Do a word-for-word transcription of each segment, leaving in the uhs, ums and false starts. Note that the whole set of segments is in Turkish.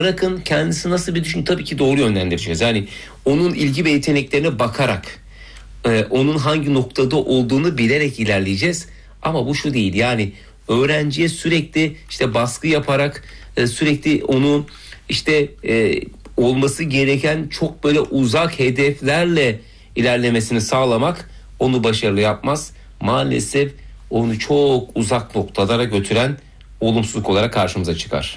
Bırakın kendisi nasıl bir düşün, tabii ki doğru yönlendireceğiz. Yani onun ilgi ve yeteneklerine bakarak, e, onun hangi noktada olduğunu bilerek ilerleyeceğiz. Ama bu şu değil, yani öğrenciye sürekli işte baskı yaparak, e, sürekli onu işte e, olması gereken çok böyle uzak hedeflerle ilerlemesini sağlamak onu başarılı yapmaz. Maalesef onu çok uzak noktalara götüren olumsuzluk olarak karşımıza çıkar.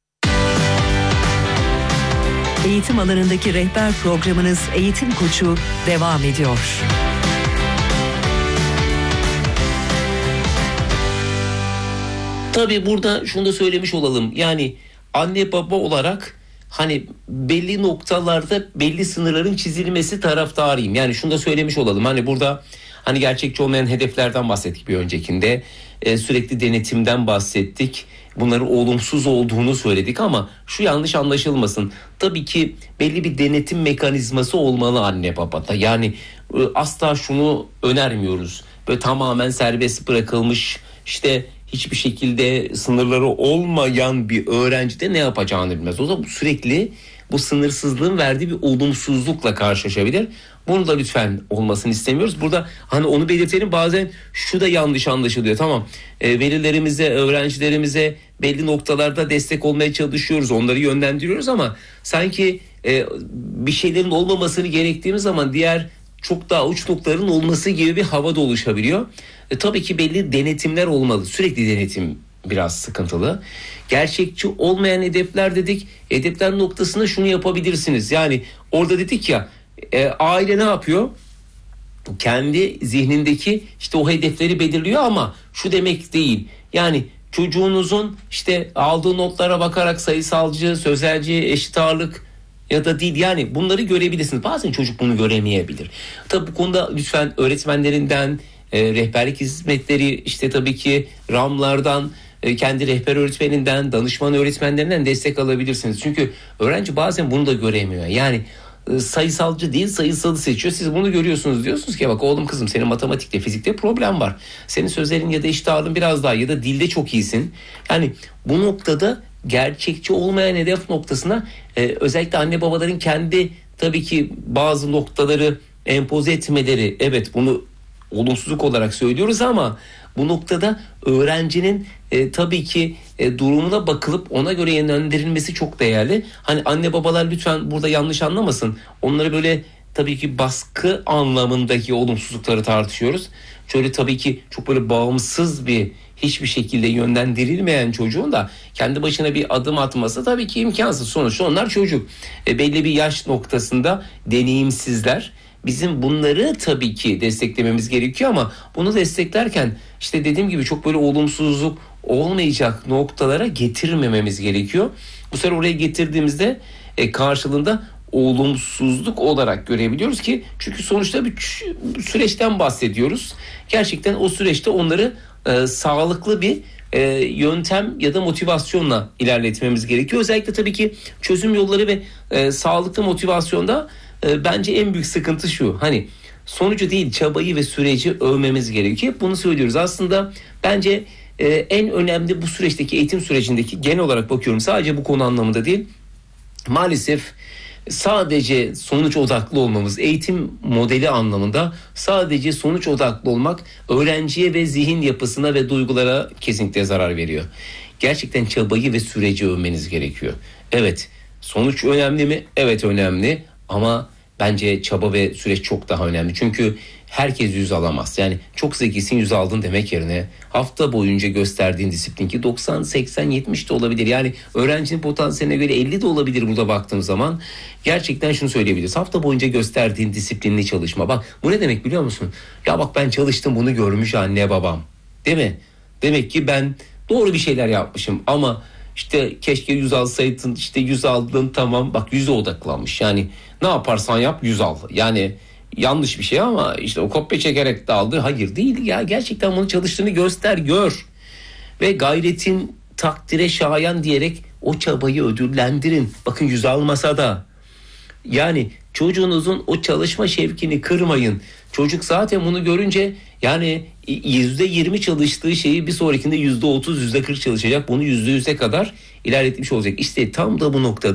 Eğitim alanındaki rehber programınız Eğitim Koçu devam ediyor. Tabii burada şunu da söylemiş olalım. Yani anne baba olarak hani belli noktalarda belli sınırların çizilmesi taraftarıyım. Yani şunu da söylemiş olalım. Hani burada hani gerçekçi olmayan hedeflerden bahsettik bir öncekinde. Ee, sürekli denetimden bahsettik. Bunların olumsuz olduğunu söyledik ama şu yanlış anlaşılmasın. Tabii ki belli bir denetim mekanizması olmalı anne babada. Yani e, asla şunu önermiyoruz. Böyle tamamen serbest bırakılmış, işte hiçbir şekilde sınırları olmayan bir öğrenci de ne yapacağını bilmez. O da sürekli bu sınırsızlığın verdiği bir olumsuzlukla karşılaşabilir. Bunu da lütfen olmasını istemiyoruz. Burada hani onu belirtelim, bazen şu da yanlış anlaşılıyor. Tamam, e, velilerimize, öğrencilerimize belli noktalarda destek olmaya çalışıyoruz. Onları yönlendiriyoruz ama sanki e, bir şeylerin olmamasını gerektiğimiz zaman diğer çok daha uç noktaların olması gibi bir hava da oluşabiliyor. E, tabii ki belli denetimler olmalı. Sürekli denetim biraz sıkıntılı. Gerçekçi olmayan hedefler dedik. Hedefler noktasında şunu yapabilirsiniz. Yani orada dedik ya, e, aile ne yapıyor? Kendi zihnindeki işte o hedefleri belirliyor ama şu demek değil. Yani çocuğunuzun işte aldığı notlara bakarak sayısalcı, sözelci, eşit ağırlık ya da değil, yani bunları görebilirsiniz. Bazen çocuk bunu göremeyebilir. Tabii bu konuda lütfen öğretmenlerinden, e, rehberlik hizmetleri, işte tabii ki RAM'lardan, e, kendi rehber öğretmeninden, danışman öğretmenlerinden destek alabilirsiniz. Çünkü öğrenci bazen bunu da göremiyor. Yani e, sayısalcı değil, sayısalı seçiyor. Siz bunu görüyorsunuz, diyorsunuz ki bak oğlum kızım, senin matematikte, fizikte problem var. Senin sözlerin ya da eşit ağırlığın biraz daha, ya da dilde çok iyisin. Yani bu noktada gerçekçi olmayan hedef noktasına e, özellikle anne babaların kendi tabii ki bazı noktaları empoze etmeleri, evet bunu olumsuzluk olarak söylüyoruz ama bu noktada öğrencinin e, tabii ki e, durumuna bakılıp ona göre yönlendirilmesi çok değerli. Hani anne babalar lütfen burada yanlış anlamasın. Onları böyle tabii ki baskı anlamındaki olumsuzlukları tartışıyoruz. Şöyle tabii ki çok böyle bağımsız bir, hiçbir şekilde yönlendirilmeyen çocuğun da kendi başına bir adım atması tabii ki imkansız. Sonuçta onlar çocuk. E, belli bir yaş noktasında deneyimsizler. Bizim bunları tabii ki desteklememiz gerekiyor ama bunu desteklerken işte dediğim gibi çok böyle olumsuzluk olmayacak noktalara getirmememiz gerekiyor. Bu sefer oraya getirdiğimizde e, karşılığında olumsuzluk olarak görebiliyoruz ki, çünkü sonuçta bir süreçten bahsediyoruz. Gerçekten o süreçte onları e, sağlıklı bir e, yöntem ya da motivasyonla ilerletmemiz gerekiyor. Özellikle tabii ki çözüm yolları ve e, sağlıklı motivasyonda e, bence en büyük sıkıntı şu: hani sonucu değil, çabayı ve süreci övmemiz gerekiyor. Hep bunu söylüyoruz. Aslında bence e, en önemli bu süreçteki, eğitim sürecindeki, genel olarak bakıyorum, sadece bu konu anlamında değil, maalesef sadece sonuç odaklı olmamız, eğitim modeli anlamında sadece sonuç odaklı olmak öğrenciye ve zihin yapısına ve duygulara kesinlikle zarar veriyor. Gerçekten çabayı ve süreci övmeniz gerekiyor. Evet, sonuç önemli mi? Evet, önemli ama bence çaba ve süreç çok daha önemli. Çünkü herkes yüz alamaz. Yani çok zekisin, yüz aldın demek yerine hafta boyunca gösterdiğin disiplin, ki doksan, seksen, yetmiş de olabilir. Yani öğrencinin potansiyeline göre elli de olabilir burada baktığım zaman. Gerçekten şunu söyleyebiliriz: hafta boyunca gösterdiğin disiplinli çalışma. Bak bu ne demek biliyor musun? Ya bak, ben çalıştım, bunu görmüş anne babam. Değil mi? Demek ki ben doğru bir şeyler yapmışım ama işte keşke yüz alsaydın, işte yüz aldın, tamam, bak yüze odaklanmış. Yani ne yaparsan yap yüz al. Yani yanlış bir şey ama işte o kopya çekerek de aldı. Hayır, değil ya, gerçekten bunu çalıştığını göster, gör. Ve gayretin takdire şayan diyerek o çabayı ödüllendirin. Bakın yüz almasa da. Yani çocuğunuzun o çalışma şevkini kırmayın. Çocuk zaten bunu görünce yani yüzde yirmi çalıştığı şeyi bir sonrakinde yüzde otuz, yüzde kırk çalışacak. Bunu yüzde yüze kadar ilerletmiş olacak. İşte tam da bu noktada